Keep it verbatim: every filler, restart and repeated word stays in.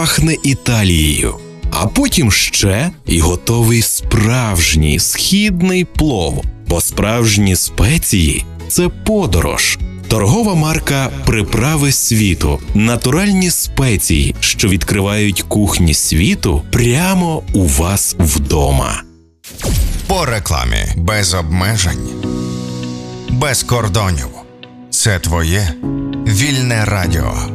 пахне Італією. А потім ще і готовий справжній східний плов. Бо справжні спеції – це подорож. Торгова марка «Приправи світу» – натуральні спеції, що відкривають кухні світу прямо у вас вдома. По рекламі. Без обмежень. Без кордонів. Це твоє вільне радіо.